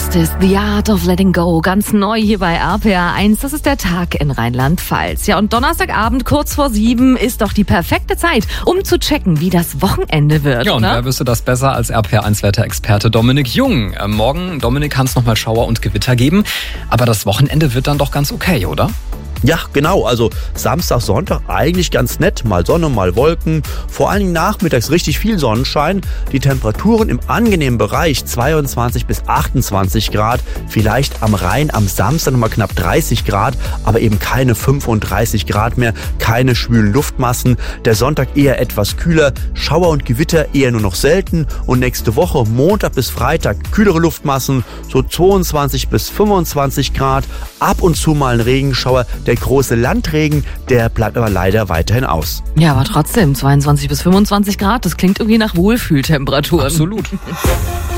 ist es The Art of Letting Go, ganz neu hier bei RPR 1. Das ist der Tag in Rheinland-Pfalz. Ja, und Donnerstagabend kurz vor 7 ist doch die perfekte Zeit, um zu checken, wie das Wochenende wird. Ja, und oder? wer wüsste das besser als RPR 1-Wetterexperte Dominik Jung? Morgen, Dominik, kann es nochmal Schauer und Gewitter geben. Aber das Wochenende wird dann doch ganz okay, oder? Ja, genau. Also Samstag, Sonntag eigentlich ganz nett. Mal Sonne, mal Wolken. Vor allen Dingen nachmittags richtig viel Sonnenschein. Die Temperaturen im angenehmen Bereich 22 bis 28 Grad. Vielleicht am Rhein am Samstag nochmal knapp 30 Grad. Aber eben keine 35 Grad mehr. Keine schwülen Luftmassen. Der Sonntag eher etwas kühler. Schauer und Gewitter eher nur noch selten. Und nächste Woche, Montag bis Freitag, kühlere Luftmassen. So 22 bis 25 Grad. Ab und zu mal ein Regenschauer. Der große Landregen, der bleibt aber leider weiterhin aus. Ja, aber trotzdem, 22 bis 25 Grad, das klingt irgendwie nach Wohlfühltemperaturen. Absolut.